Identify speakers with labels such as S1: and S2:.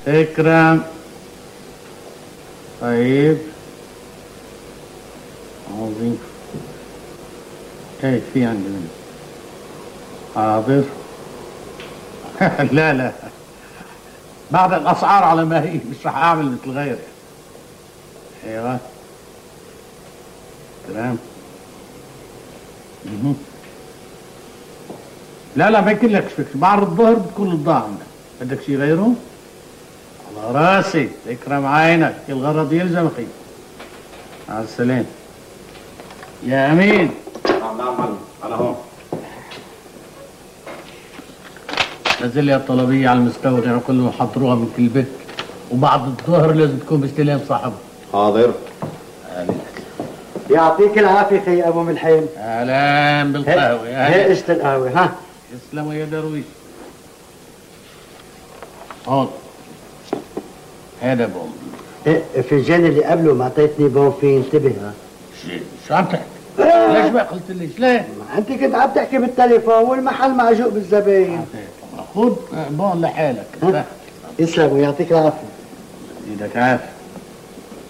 S1: اكرم. طيب عظيم. ايه في عندي منه؟ حاضر. لا لا، بعد الاسعار على ما هي، مش رح اعمل مثل غيري. ايوه تمام. لا لا ما يكلكش فكر، بعد الظهر بتكون البضاعة عندك. بدك شي غيره؟ على راسي، اكرم عينك، الغرض يلزم اخي. مع السلامة يا امين.
S2: نعم معلم، انا هون.
S1: نزل لي الطلبية على المستودع وكلهم حضروها من كل بيت، وبعد الظهر لازم تكون باستلام صاحبها.
S2: حاضر.
S3: يعطيك العافية خي أبو ملحين.
S1: أهلا بالقهوة.
S3: هي قشط القهوة. ها
S1: يسلموا يا درويش. هون هذا بوم.
S3: الفنجان اللي قبله ما اعطيتني بون فيه، انتبه. ها
S1: شو عم تحكي؟ ليش بقى قلت ليش؟ ليه؟
S3: انت كنت عم تحكي بالتليفون والمحل معجوق بالزباين.
S1: خذ بون لحالك.
S3: يسلم ويعطيك العافية.
S1: ايدك عافية.